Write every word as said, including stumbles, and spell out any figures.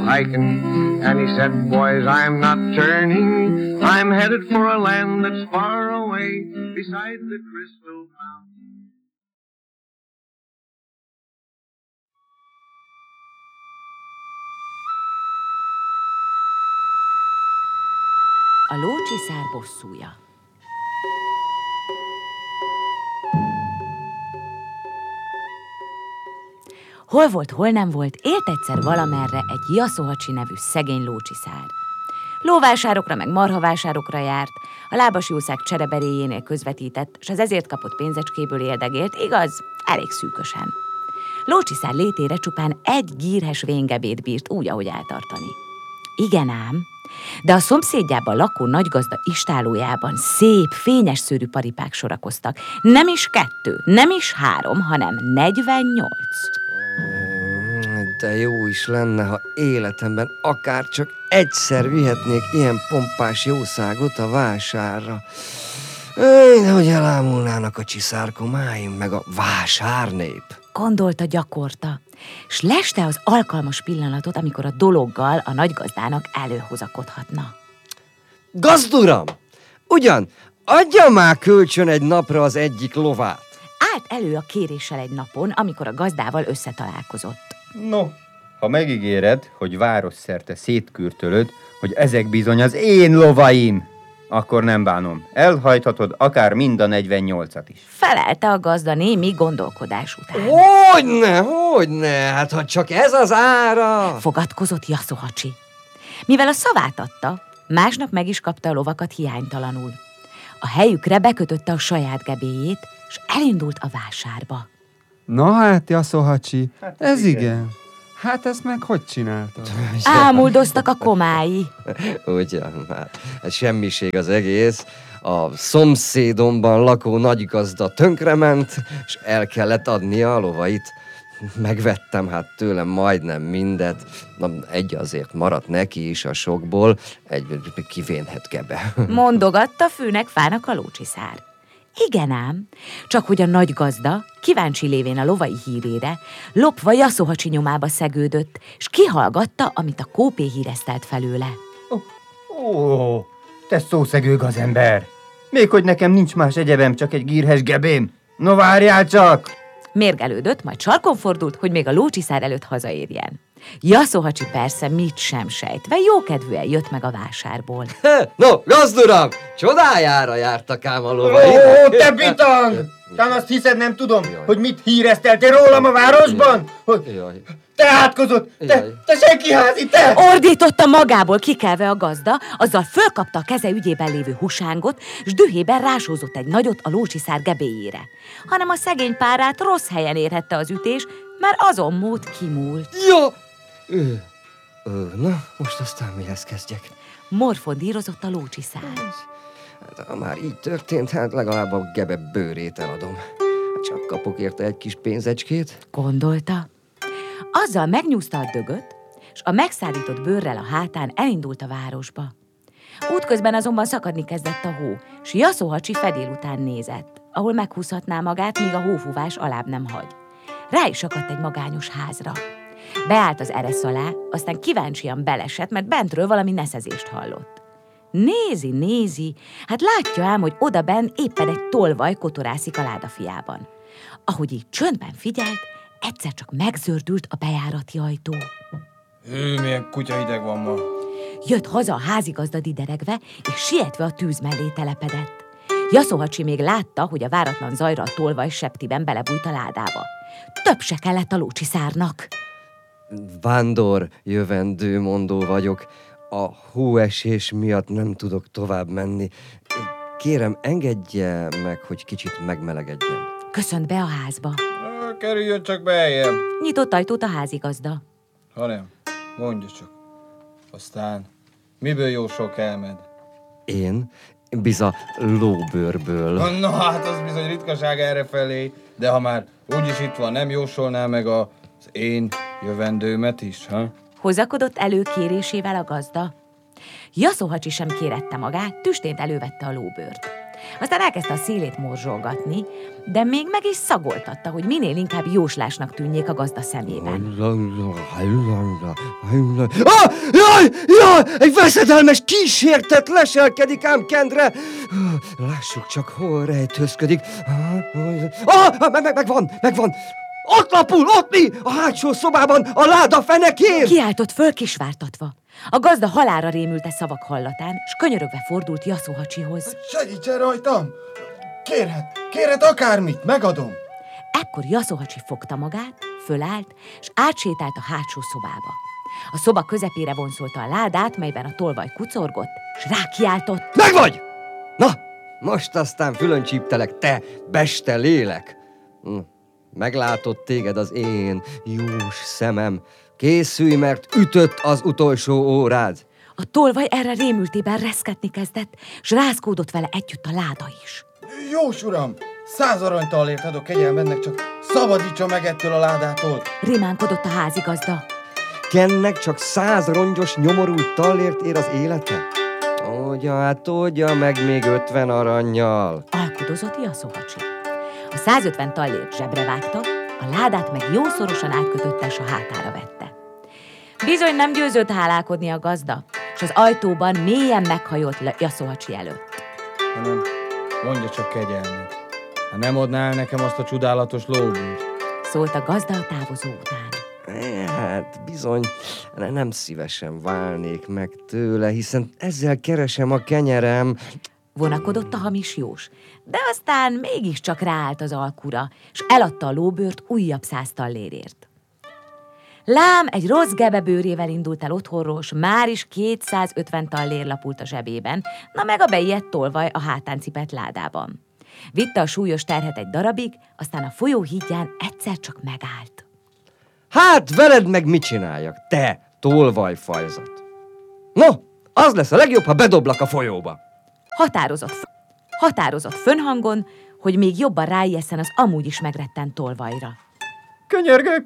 hiking. And he said, boys, I'm not turning. I'm headed for a land that's far away beside the crystal fountain. A lócsiszár bosszúja. Hol volt, hol nem volt, élt egyszer valamerre egy Jaszóhacsi nevű szegény lócsiszár. Lóvásárokra meg marhavásárokra járt, a lábas jószág csereberéjénél közvetített, s az ezért kapott pénzecskéből éldegélt, igaz, elég szűkösen. Lócsiszár létére csupán egy gírhes véngebét bírt úgy, ahogy eltartani. Igen ám, de a szomszédjában lakó nagygazda istállójában szép, fényes szőrű paripák sorakoztak. Nem is kettő, nem is három, hanem negyvennyolc. De jó is lenne, ha életemben akár csak egyszer vihetnék ilyen pompás jószágot a vásárra. Én, hogy elámulnának a csiszárkomáim, meg a vásárnép. Gondolta gyakorta, s leste az alkalmas pillanatot, amikor a dologgal a nagygazdának előhozakodhatna. Gazduram! Ugyan, adja már kölcsön egy napra az egyik lovát. Állt elő a kéréssel egy napon, amikor a gazdával összetalálkozott. No, ha megígéred, hogy városszerte szétkürtölöd, hogy ezek bizony az én lovaim, akkor nem bánom. Elhajthatod akár mind a negyvennyolcat is. Felelte a gazda némi gondolkodás után. Hogyne, hogyne, hát ha csak ez az ára. Fogadkozott Jaszóhacsi. Mivel a szavát adta, másnap meg is kapta a lovakat hiánytalanul. A helyükre bekötötte a saját gebéjét, és elindult a vásárba. Na hát, Jaszóhacsi, hát ez igen. igen. Hát ezt meg hogy csináltad? Ámuldoztak a komái. Ugyan már, hát semmiség az egész. A szomszédomban lakó nagygazda tönkrement, és el kellett adnia a lovait. Megvettem hát tőlem majdnem mindet. Na, egy azért maradt neki is a sokból, egy kivénhet gebe. Mondogatta fűnek fának a lócsiszár. Igen ám, csak hogy a nagygazda, kíváncsi lévén a lovai hírére, lopva Jaszóhacsi nyomába szegődött, és kihallgatta, amit a kópé híresztelt felőle. Ó, oh, oh, te szószegő gazember! Még hogy nekem nincs más egyebem, csak egy gírhes gebém. No várjál csak! Mérgelődött, majd sarkon fordult, hogy még a lócsiszár előtt hazaérjen. Jaszóhacsi persze mit sem sejtve, jókedvűen jött meg a vásárból. No, gazduram, csodájára jártak ám a lovai. Ó, te bitang! Tán azt hiszed, nem tudom, Jaj. hogy mit híreszteltél rólam a városban? Hogy Jaj. te átkozott, te, te senkiházi, te! Ordította magából kikelve a gazda, azzal fölkapta a keze ügyében lévő husángot, s dühében rásózott egy nagyot a lócsiszár gebéjére. Hanem a szegény párát rossz helyen érhette az ütés, mert azon mód kimúlt. Ja! Ö, ö, na, most aztán mihez kezdjek? Morfondírozott a lócsiszár. Hát, ha már így történt, hát legalább a gebe bőrét eladom. Csak kapok érte egy kis pénzecskét. Gondolta. Azzal megnyúzta a dögöt, és a megszállított bőrrel a hátán elindult a városba. Útközben azonban szakadni kezdett a hó, s Jaszóhacsi fedél után nézett, ahol meghúzhatná magát, míg a hófúvás alább nem hagy. Rá is akadt egy magányos házra. Beállt az eresz alá, aztán kíváncsian belesett, mert bentről valami neszezést hallott. Nézi, nézi, hát látja ám, hogy odabenn éppen egy tolvaj kotorászik a ládafiában. Ahogy így csöndben figyelt, egyszer csak megzördült a bejárati ajtó. Hű, milyen kutyahideg van ma. Jött haza a házigazda dideregve, és sietve a tűz mellé telepedett. Jaszóhacsi még látta, hogy a váratlan zajra a tolvaj septiben belebújt a ládába. Több se kellett a lócsiszárnak. Vándor jövendő mondó vagyok. A hóesés miatt nem tudok tovább menni. Kérem, engedje meg, hogy kicsit megmelegedjen. Köszönt be a házba. Kerüljön csak beljebb. Nyitott ajtót a házigazda. Ha nem, mondja csak. Aztán miből jósol elmed? Én? Biza lóbőrből. Na, na hát az bizony ritkaság errefelé, de ha már úgyis itt van, nem jósolná meg az én jövendőmet is, ha? Hozakodott elő kérésével a gazda. Jaszóhacsi sem kérette magát, tüstént elővette a lóbőrt. Aztán elkezdte a szélét morzsolgatni, de még meg is szagoltatta, hogy minél inkább jóslásnak tűnjék a gazda szemében. Ah, jaj, jaj, egy veszedelmes kísértet leselkedik ám kendre. Lássuk csak, hol rejtőzködik. Ah, meg, meg, megvan, megvan. Ott lapul, ott mi? A hátsó szobában, a láda fenekén! Kiáltott föl kisvártatva. A gazda halálra rémült e szavak hallatán, s könyörögve fordult Jaszó hacsihoz. Segítsen rajtam! Kérhet, kérhet akármit, megadom! Ekkor Jaszó hacsi fogta magát, fölállt, s átsétált a hátsó szobába. A szoba közepére vonszolta a ládát, melyben a tolvaj kucorgott, s rákiáltott. Megvagy! Na, most aztán fülön csíptelek, te beste lélek! Hm. Meglátott téged az én jós szemem. Készülj, mert ütött az utolsó órád. A tolvaj erre rémültében reszketni kezdett, s rázkódott vele együtt a láda is. Jós uram, száz aranytallért adok kegyelmednek, csak szabadítsa meg ettől a ládától. Rimánkodott a házigazda. Kennek csak száz rongyos nyomorult tallért ér az élete? Oldja, hát oldja meg még ötven arannyal. Alkudozott Jaszó hacsi. A százötven tallért zsebre vágta, a ládát meg jószorosan átkötötte, s a hátára vette. Bizony nem győzött hálálkodni a gazda, s az ajtóban mélyen meghajolt Jaszó hacsi előtt. Hanem mondja csak kegyelmet, ha nem adná el nekem azt a csodálatos lóbűrt. Szólt a gazda a távozó után. Hát bizony, nem szívesen válnék meg tőle, hiszen ezzel keresem a kenyerem. Vonakodott a hamis jós, de aztán mégiscsak ráállt az alkura, s eladta a lóbőrt újabb száz tallérért. Lám egy rossz gebebőrével indult el otthonról, s már is kétszázötven tallér lapult a zsebében, na meg a beijedt tolvaj a hátán cipett ládában. Vitte a súlyos terhet egy darabig, aztán a folyó hídján egyszer csak megállt. Hát veled meg mit csináljak, te tolvajfajzat? No, az lesz a legjobb, ha bedoblak a folyóba. Határozott, határozott fönhangon, hogy még jobban ráijesszen az amúgy is megrettent tolvajra. Könyörgök,